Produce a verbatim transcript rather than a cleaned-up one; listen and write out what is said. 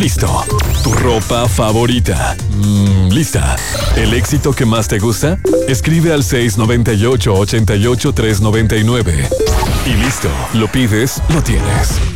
Listo. Tu ropa favorita. Mm, lista. ¿El éxito que más te gusta? Escribe al seis nueve ocho, ocho ocho, tres nueve nueve. Y listo. Lo pides, lo tienes.